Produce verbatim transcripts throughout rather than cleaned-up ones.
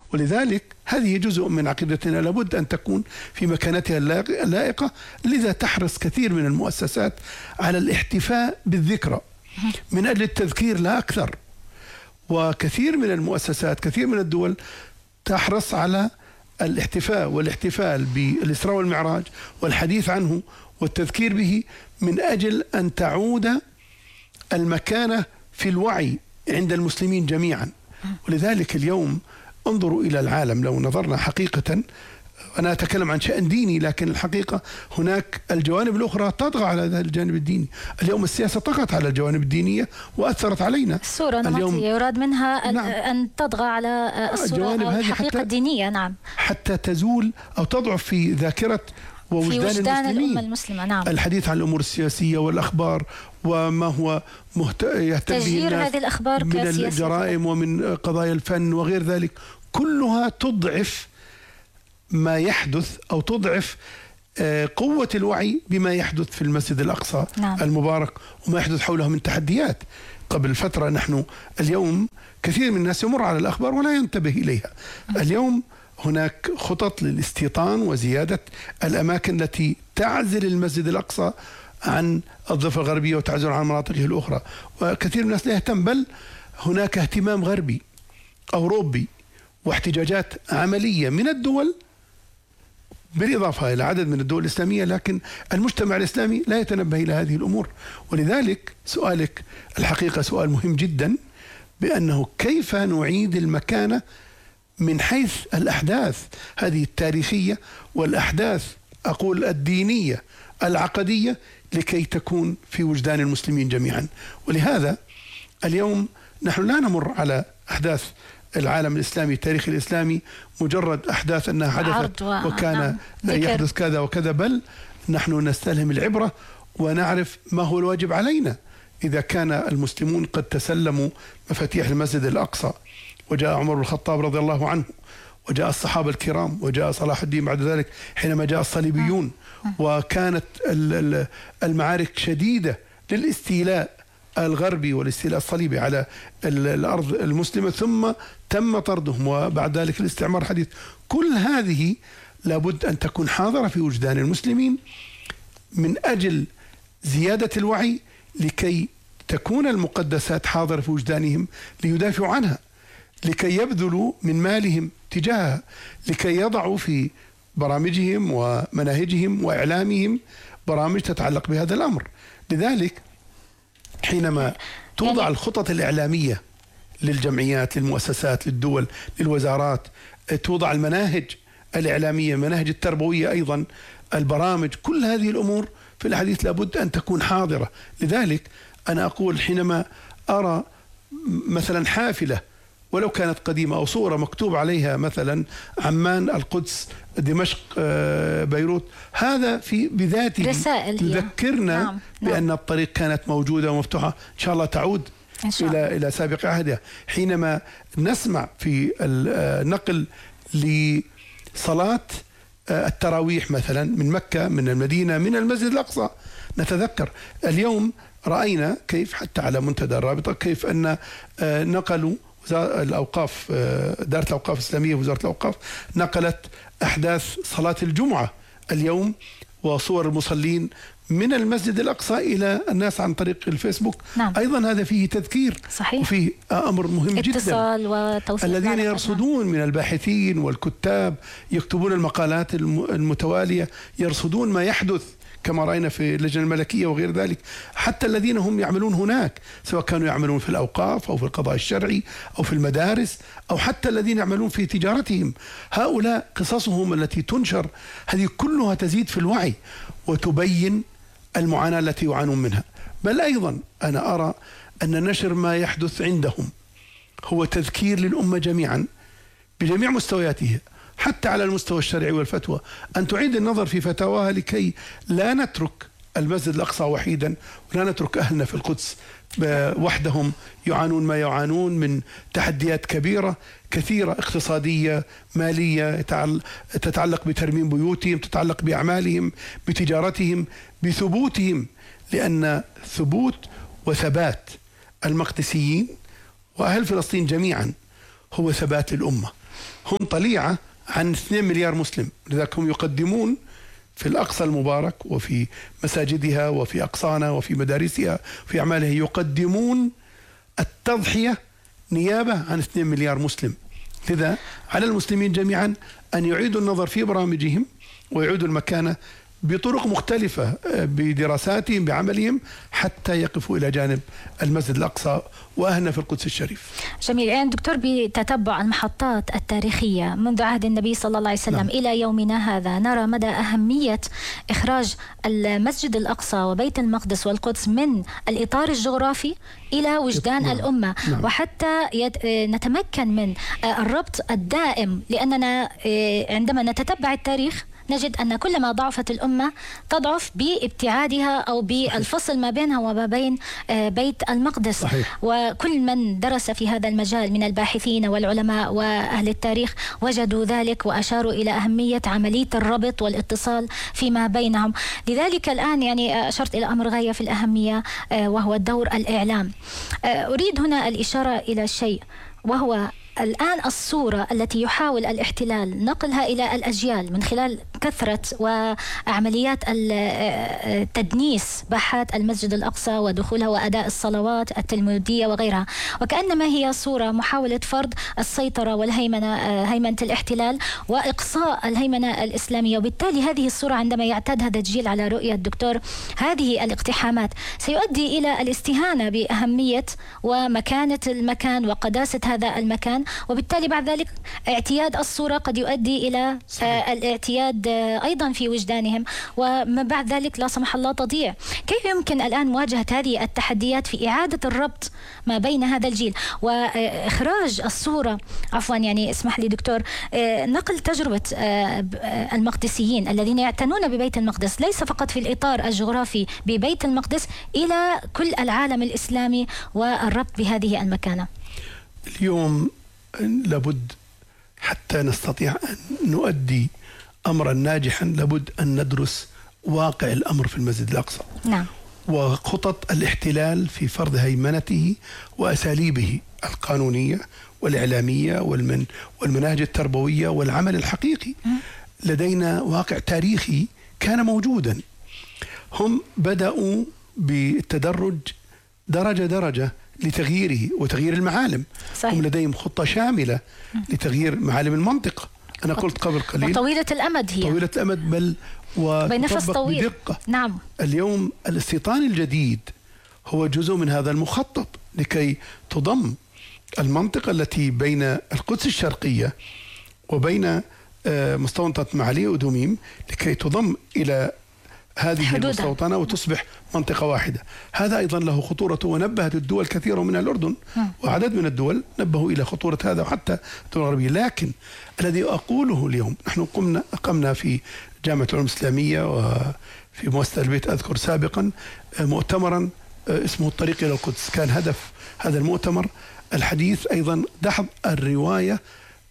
ولذلك هذه جزء من عقيدتنا لابد أن تكون في مكانتها اللائقة. لذا تحرص كثير من المؤسسات على الاحتفاء بالذكرى من أجل التذكير لا أكثر. وكثير من المؤسسات كثير من الدول تحرص على الاحتفاء والاحتفال بالإسراء والمعراج والحديث عنه والتذكير به من أجل أن تعود المكانة في الوعي عند المسلمين جميعا. ولذلك اليوم انظروا إلى العالم، لو نظرنا حقيقة، أنا أتكلم عن شأن ديني لكن الحقيقة هناك الجوانب الأخرى تطغى على هذا الجانب الديني. اليوم السياسة طغت على الجوانب الدينية وأثرت علينا. الصورة النمطية يراد منها نعم. أن تطغى على الصورة الحقيقة الدينية. نعم. حتى تزول أو تضعف في ذاكرة ووجدان في وجدان المسلمين الأمة المسلمة. نعم. الحديث عن الأمور السياسية والأخبار وما هو مهت... يهتم به تجير هذه الأخبار من الجرائم ومن قضايا الفن وغير ذلك، كلها تضعف ما يحدث أو تضعف قوة الوعي بما يحدث في المسجد الأقصى. نعم. المبارك وما يحدث حوله من تحديات. قبل فترة نحن اليوم كثير من الناس يمر على الأخبار ولا ينتبه إليها. اليوم هناك خطط للاستيطان وزيادة الأماكن التي تعزل المسجد الأقصى عن الضفة الغربية وتعزل عن مناطقه الأخرى، وكثير من الناس لا يهتم، بل هناك اهتمام غربي أوروبي واحتجاجات عملية من الدول بالإضافة إلى عدد من الدول الإسلامية، لكن المجتمع الإسلامي لا يتنبه إلى هذه الأمور. ولذلك سؤالك الحقيقة سؤال مهم جدا، بأنه كيف نعيد المكانة من حيث الأحداث هذه التاريخية والأحداث أقول الدينية العقدية لكي تكون في وجدان المسلمين جميعا. ولهذا اليوم نحن لا نمر على أحداث العالم الإسلامي التاريخ الإسلامي مجرد أحداث أنها حدثت وكان نعم. يحدث كذا وكذا، بل نحن نستلهم العبرة ونعرف ما هو الواجب علينا. إذا كان المسلمون قد تسلموا مفاتيح المسجد الأقصى وجاء عمر بن الخطاب رضي الله عنه وجاء الصحابة الكرام وجاء صلاح الدين بعد ذلك حينما جاء الصليبيون، وكانت المعارك شديدة للاستيلاء الغربي والاستيلاء الصليبي على الأرض المسلمة، ثم تم طردهم وبعد ذلك الاستعمار الحديث. كل هذه لابد أن تكون حاضرة في وجدان المسلمين من أجل زيادة الوعي، لكي تكون المقدسات حاضرة في وجدانهم ليدافعوا عنها، لكي يبذلوا من مالهم تجاهها، لكي يضعوا في برامجهم ومناهجهم وإعلامهم برامج تتعلق بهذا الأمر. لذلك حينما توضع يعني الخطط الإعلامية للجمعيات للمؤسسات للدول للوزارات، توضع المناهج الإعلامية مناهج التربوية أيضا البرامج، كل هذه الأمور في الحديث لابد أن تكون حاضرة. لذلك أنا أقول حينما أرى مثلا حافلة ولو كانت قديمة أو صورة مكتوب عليها مثلا عمان القدس دمشق بيروت، هذا في بذاته يذكرنا نعم. بأن نعم. الطريق كانت موجودة ومفتوحة، إن شاء الله تعود إلى إلى سابق عهدها. حينما نسمع في النقل لصلاة التراويح مثلا من مكة من المدينة من المسجد الأقصى، نتذكر اليوم رأينا كيف حتى على منتدى الرابطة كيف أن نقلوا الأوقاف دارة الأوقاف الإسلامية وزارة الأوقاف نقلت أحداث صلاة الجمعة اليوم وصور المصلين من المسجد الأقصى إلى الناس عن طريق الفيسبوك. نعم. أيضا هذا فيه تذكير صحيح. وفيه أمر مهم اتصال جدا. وتوصيل الذين يرصدون من الباحثين والكتاب يكتبون المقالات المتوالية يرصدون ما يحدث كما رأينا في اللجنة الملكية وغير ذلك، حتى الذين هم يعملون هناك سواء كانوا يعملون في الأوقاف أو في القضاء الشرعي أو في المدارس أو حتى الذين يعملون في تجارتهم، هؤلاء قصصهم التي تنشر هذه كلها تزيد في الوعي وتبين المعاناة التي يعانون منها. بل أيضا أنا أرى أن نشر ما يحدث عندهم هو تذكير للأمة جميعا بجميع مستوياتها، حتى على المستوى الشرعي والفتوى، أن تعيد النظر في فتاواها لكي لا نترك المسجد الأقصى وحيدا ولا نترك أهلنا في القدس وحدهم يعانون ما يعانون من تحديات كبيرة كثيرة اقتصادية مالية تتعلق بترميم بيوتهم، تتعلق بأعمالهم، بتجارتهم، بثبوتهم، لأن ثبوت وثبات المقدسيين وأهل فلسطين جميعا هو ثبات للأمة، هم طليعة عن اثنين مليار مسلم، لذلك هم يقدمون في الأقصى المبارك وفي مساجدها وفي أقصانا وفي مدارسها وفي أعمالها يقدمون التضحية نيابة عن اثنين مليار مسلم. لذا على المسلمين جميعا أن يعيدوا النظر في برامجهم ويعيدوا المكانة بطرق مختلفة بدراساتهم بعملهم حتى يقفوا إلى جانب المسجد الأقصى وأهلنا في القدس الشريف. جميل. يعني دكتور، بتتبع المحطات التاريخية منذ عهد النبي صلى الله عليه وسلم نعم. إلى يومنا هذا نرى مدى أهمية إخراج المسجد الأقصى وبيت المقدس والقدس من الإطار الجغرافي إلى وجدان نعم. الأمة نعم. وحتى نتمكن من الربط الدائم، لأننا عندما نتتبع التاريخ نجد أن كلما ضعفت الأمة تضعف بابتعادها أو بالفصل ما بينها وما بين بيت المقدس. صحيح. وكل من درس في هذا المجال من الباحثين والعلماء وأهل التاريخ وجدوا ذلك وأشاروا إلى أهمية عملية الربط والاتصال فيما بينهم. لذلك الآن يعني أشرت إلى أمر غاية في الأهمية وهو الدور الإعلام. أريد هنا الإشارة إلى شيء، وهو الآن الصورة التي يحاول الاحتلال نقلها إلى الأجيال من خلال كثرة وعمليات التدنيس باحات المسجد الأقصى ودخولها وأداء الصلوات التلمودية وغيرها، وكأنما هي صورة محاولة فرض السيطرة والهيمنة، هيمنة الاحتلال وإقصاء الهيمنة الإسلامية. وبالتالي هذه الصورة عندما يعتاد هذا الجيل على رؤية الدكتور هذه الاقتحامات سيؤدي إلى الاستهانة بأهمية ومكانة المكان وقداسة هذا المكان، وبالتالي بعد ذلك اعتياد الصورة قد يؤدي إلى صحيح. الاعتياد أيضا في وجدانهم، وما بعد ذلك لا سمح الله تضيع. كيف يمكن الآن مواجهة هذه التحديات في إعادة الربط ما بين هذا الجيل وإخراج الصورة، عفوا يعني اسمح لي دكتور، نقل تجربة المقدسيين الذين يعتنون ببيت المقدس ليس فقط في الإطار الجغرافي ببيت المقدس إلى كل العالم الإسلامي والربط بهذه المكانة؟ اليوم لابد حتى نستطيع أن نؤدي أمرا ناجحا لابد أن ندرس واقع الأمر في المسجد الأقصى نعم. وخطط الاحتلال في فرض هيمنته وأساليبه القانونية والإعلامية والمن والمناهج التربوية والعمل الحقيقي. م. لدينا واقع تاريخي كان موجودا. هم بدأوا بالتدرج درجة درجة لتغييره وتغيير المعالم. صحيح. هم لديهم خطة شاملة م. لتغيير معالم المنطقة. أنا قلت قبل قليل وطويلة الأمد هي طويلة الأمد بل وتطبق بدقة. نعم. اليوم الاستيطان الجديد هو جزء من هذا المخطط لكي تضم المنطقة التي بين القدس الشرقية وبين مستوطنة معالي ودميم لكي تضم إلى هذه حدودة. المستوطنة وتصبح منطقة واحدة. هذا أيضا له خطورته، ونبهت الدول كثيرة من الأردن وعدد من الدول نبهوا إلى خطورة هذا وحتى الدول العربية. لكن الذي أقوله اليوم، نحن قمنا قمنا في جامعة العلوم الإسلامية وفي مؤسسة البيت أذكر سابقا مؤتمرا اسمه الطريق إلى القدس. كان هدف هذا المؤتمر الحديث أيضا دحض الرواية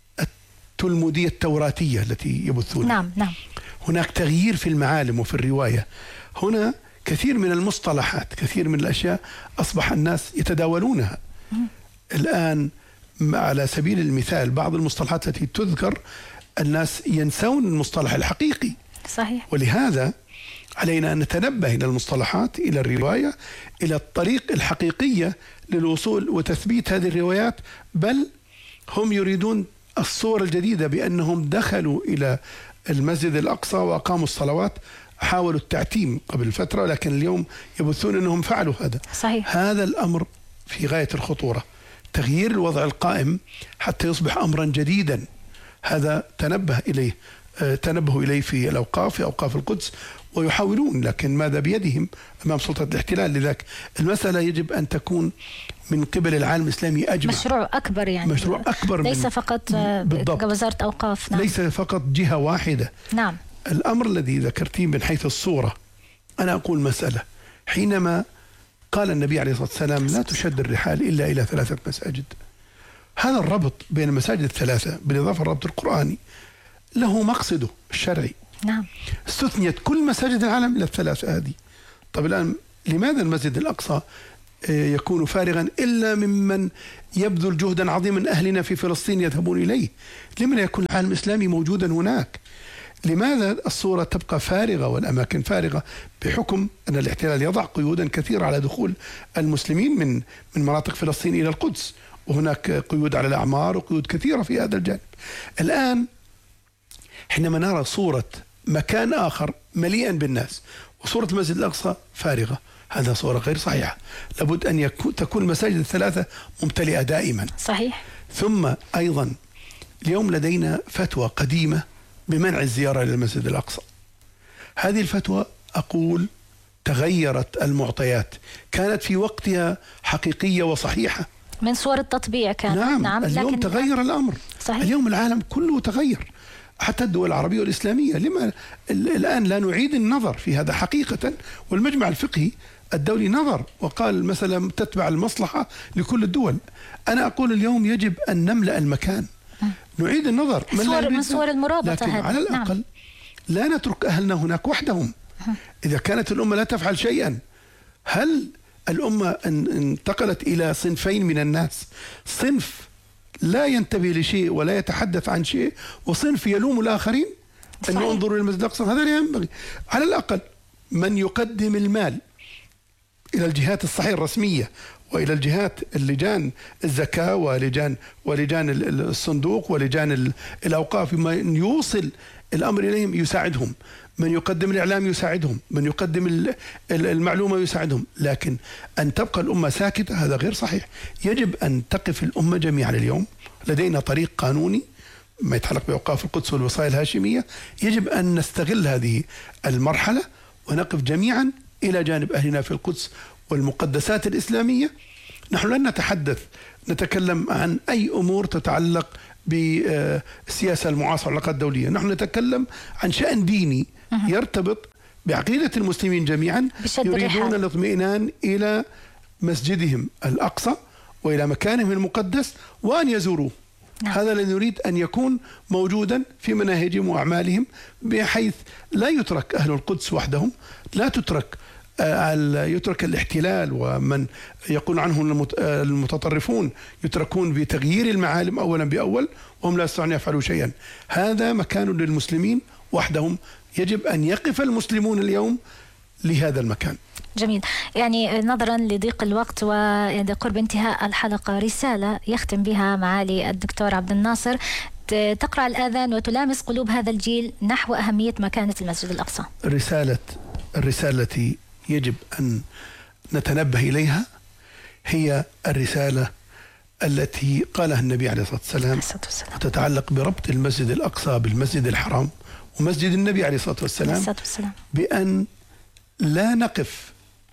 التلمودية التوراتية التي يبثونها. نعم نعم. هناك تغيير في المعالم وفي الرواية. هنا كثير من المصطلحات، كثير من الأشياء أصبح الناس يتداولونها. م. الآن على سبيل المثال بعض المصطلحات التي تذكر الناس ينسون المصطلح الحقيقي. صحيح. ولهذا علينا أن نتنبه إلى المصطلحات، إلى الرواية، إلى الطريق الحقيقية للوصول وتثبيت هذه الروايات. بل هم يريدون الصور الجديدة بأنهم دخلوا إلى المسجد الأقصى وأقاموا الصلوات. حاولوا التعتيم قبل فترة، لكن اليوم يبثون أنهم فعلوا هذا. صحيح. هذا الأمر في غاية الخطورة، تغيير الوضع القائم حتى يصبح أمرا جديدا. هذا تنبه إليه تنبهوا إليه في الأوقاف في أوقاف القدس ويحاولون، لكن ماذا بيدهم أمام سلطة الاحتلال؟ لذلك المسألة يجب أن تكون من قبل العالم الإسلامي أجمع، مشروع أكبر يعني مشروع أكبر ليس من فقط وزارة أوقاف. نعم. ليس فقط جهة واحدة. نعم. الأمر الذي ذكرتيه من حيث الصورة، أنا أقول مسألة. حينما قال النبي عليه الصلاة والسلام لا تشد الرحال إلا إلى ثلاثة مساجد، هذا الربط بين المساجد الثلاثة بالإضافة الربط القرآني له مقصده الشرعي. نعم. استثنيت كل مساجد العالم إلى الثلاثة هذه. طب الآن لماذا المسجد الأقصى يكون فارغا إلا ممن يبذل جهدا عظيما أهلنا في فلسطين يذهبون إليه. لمن يكون العالم الإسلامي موجودا هناك؟ لماذا الصورة تبقى فارغة والأماكن فارغة بحكم أن الاحتلال يضع قيودا كثيرة على دخول المسلمين من من مناطق فلسطين إلى القدس، وهناك قيود على الأعمار وقيود كثيرة في هذا الجانب. الآن حينما نرى صورة مكان آخر مليئا بالناس وصورة المسجد الأقصى فارغة، هذا صورة غير صحيحة. لابد أن يكون تكون المساجد الثلاثة ممتلئة دائما. صحيح. ثم أيضا اليوم لدينا فتوى قديمة بمنع الزيارة إلى المسجد الأقصى. هذه الفتوى أقول تغيرت المعطيات، كانت في وقتها حقيقية وصحيحة من صور التطبيع كان. نعم, نعم. اليوم لكن تغير الأمر. صحيح. اليوم العالم كله تغير، حتى الدول العربية والإسلامية. لما الآن لا نعيد النظر في هذا حقيقة؟ والمجمع الفقهي الدولي نظر وقال مثلا تتبع المصلحة لكل الدول. أنا أقول اليوم يجب أن نملأ المكان، نعيد النظر من صور, من صور المرابطة. لكن هذا على الأقل نعم. لا نترك أهلنا هناك وحدهم. إذا كانت الأمة لا تفعل شيئا، هل الأمة انتقلت إلى صنفين من الناس؟ صنف لا ينتبه لشيء ولا يتحدث عن شيء، وصنف يلوم الآخرين أن ينظروا إلى المسجد الأقصى. هذا لا ينبغي. على الأقل من يقدم المال إلى الجهات الصحيحة الرسمية وإلى الجهات اللجان الزكاة ولجان ولجان الصندوق ولجان الأوقاف، من يوصل الأمر إليهم يساعدهم، من يقدم الإعلام يساعدهم، من يقدم المعلومة يساعدهم. لكن أن تبقى الأمة ساكتة هذا غير صحيح. يجب أن تقف الأمة جميعا. اليوم لدينا طريق قانوني ما يتعلق بأوقاف القدس والوصايا الهاشمية، يجب أن نستغل هذه المرحلة ونقف جميعا إلى جانب أهلنا في القدس والمقدسات الإسلامية. نحن لن نتحدث نتكلم عن أي أمور تتعلق بالسياسة المعاصرة والعلاقات الدولية، نحن نتكلم عن شأن ديني يرتبط بعقيدة المسلمين جميعا، يريدون الاطمئنان إلى مسجدهم الأقصى وإلى مكانهم المقدس وأن يزوروه. نعم. هذا الذي نريد أن يكون موجودا في مناهجهم وأعمالهم، بحيث لا يترك أهل القدس وحدهم، لا تترك يترك الاحتلال ومن يقول عنهم المتطرفون يتركون بتغيير المعالم أولا بأول وهم لا يستطيعون يفعلوا شيئا. هذا مكان للمسلمين وحدهم، يجب أن يقف المسلمون اليوم لهذا المكان. جميل. يعني نظرا لضيق الوقت وقرب انتهاء الحلقة، رسالة يختم بها معالي الدكتور عبد الناصر تقرع الآذان وتلامس قلوب هذا الجيل نحو أهمية مكانة المسجد الأقصى. رسالة الرسالة التي يجب أن نتنبه إليها هي الرسالة التي قالها النبي عليه الصلاة والسلام، وتتعلق بربط المسجد الأقصى بالمسجد الحرام ومسجد النبي عليه الصلاة والسلام، بأن لا نقف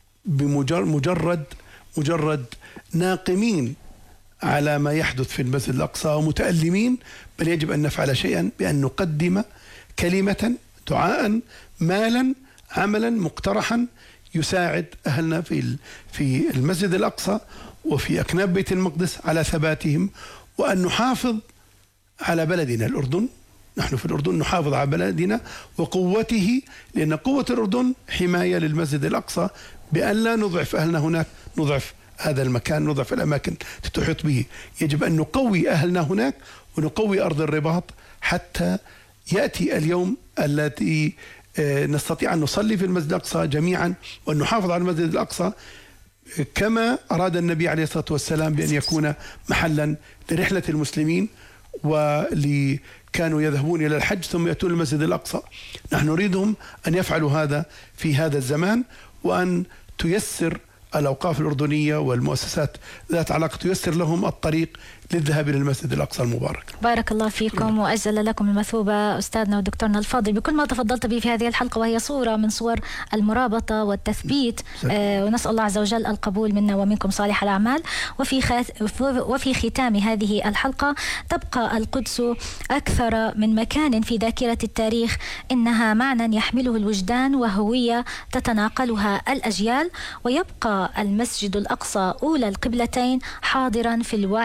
بمجرد مجرد ناقمين على ما يحدث في المسجد الأقصى ومتألمين، بل يجب أن نفعل شيئا بأن نقدم كلمة، دعاء، مالا، عملا مقترحا يساعد أهلنا في في المسجد الأقصى وفي أكناف بيت المقدس على ثباتهم، وأن نحافظ على بلدنا الأردن. نحن في الأردن نحافظ على بلدنا وقوته، لأن قوة الأردن حماية للمسجد الأقصى، بأن لا نضعف أهلنا هناك، نضعف هذا المكان، نضعف الأماكن تحيط به. يجب أن نقوي أهلنا هناك ونقوي أرض الرباط حتى يأتي اليوم التي نستطيع أن نصلي في المسجد الأقصى جميعا وأن نحافظ على المسجد الأقصى كما أراد النبي عليه الصلاة والسلام بأن يكون محلا لرحلة المسلمين ولي كانوا يذهبون إلى الحج ثم يأتون المسجد الأقصى. نحن نريدهم أن يفعلوا هذا في هذا الزمان، وأن تيسر الأوقاف الأردنية والمؤسسات ذات علاقة تيسر لهم الطريق للذهاب إلى المسجد الأقصى المبارك. بارك الله فيكم وأجزل لكم المثوبة أستاذنا ودكتورنا الفاضل بكل ما تفضلت به في هذه الحلقة، وهي صورة من صور المرابطة والتثبيت، آه ونسأل الله عز وجل القبول منا ومنكم صالح الأعمال. وفي خات وفي ختام هذه الحلقة، تبقى القدس أكثر من مكان في ذاكرة التاريخ، إنها معنى يحمله الوجدان وهوية تتناقلها الأجيال، ويبقى المسجد الأقصى أولى القبلتين حاضرا في الوعي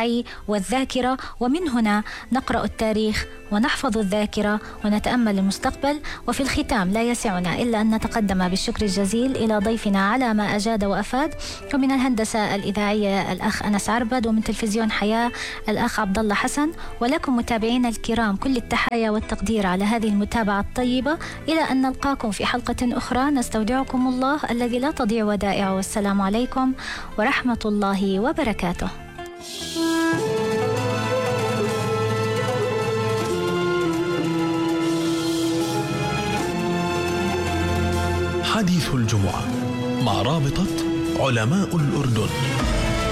والذاكرة، ومن هنا نقرأ التاريخ ونحفظ الذاكرة ونتأمل المستقبل. وفي الختام لا يسعنا إلا أن نتقدم بالشكر الجزيل إلى ضيفنا على ما أجاد وأفاد، ومن الهندسة الإذاعية الأخ أنس عربد، ومن تلفزيون حياة الأخ عبد الله حسن، ولكم متابعينا الكرام كل التحايا والتقدير على هذه المتابعة الطيبة. إلى أن نلقاكم في حلقة أخرى، نستودعكم الله الذي لا تضيع ودائعه، والسلام عليكم ورحمة الله وبركاته. حديث الجمعة مع رابطة علماء الأردن.